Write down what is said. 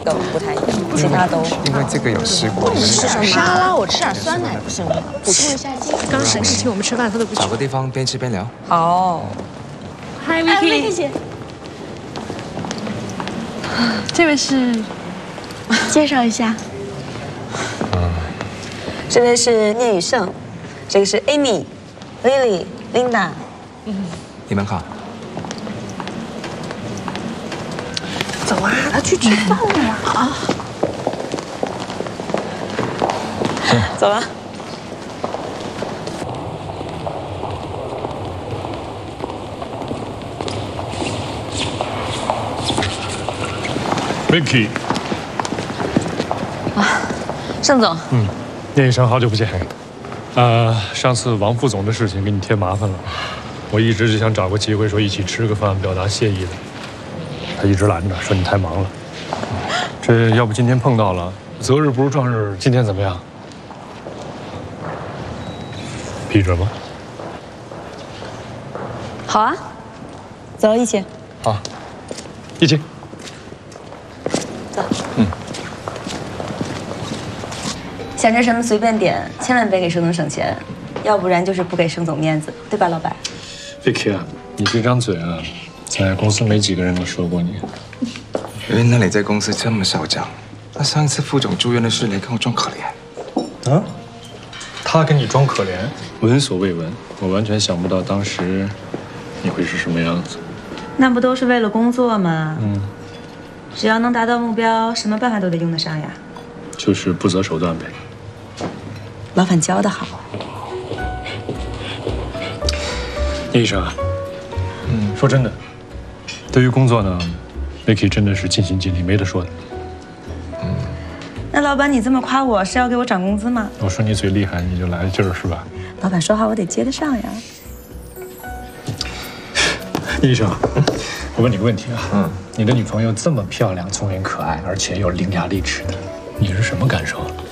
个不太一样，其他都。 因为这个有试过。 吃什么沙拉？我吃点酸奶不行吗？补充一下筋。 刚沈是请我们吃饭，他都不去。 找个地方边吃边聊。 好。 嗨，Vicky 姐。这位是， 介绍一下。这位是聂宇胜，这个是 Amy、Lily、Linda。 你们好。 走啊，他去吃饭了呀！啊，走了。 Vicky。 啊，盛总。 聂医生，好久不见。上次王副总的事情给你添麻烦了，我一直就想找个机会说一起吃个饭，表达谢意的。他一直拦着，说你太忙了。这要不今天碰到了，择日不如撞日，今天怎么样？闭着吗？ 好啊，走，一起。 好，一起。 走。想吃什么随便点，千万别给盛总省钱，要不然就是不给盛总面子，对吧，老板 ？Vicky 啊，你这张嘴啊，在公司没几个人能说过你。 原来你在公司这么嚣张。那上一次副总住院的事，你跟我装可怜。 啊？他跟你装可怜，闻所未闻。我完全想不到当时你会是什么样子。 那不都是为了工作吗？只要能达到目标，什么办法都得用得上呀。 就是不择手段呗。 老板教得好。 聂医生啊，说真的，对于工作呢，Vicky 真的是尽心尽力，没得说的。 那老板，你这么夸我是要给我涨工资吗？ 我说你嘴厉害，你就来劲儿是吧？ 老板说话我得接得上呀。 聂医生，我问你个问题啊，你的女朋友这么漂亮、聪明可爱，而且又伶牙俐齿的，你是什么感受？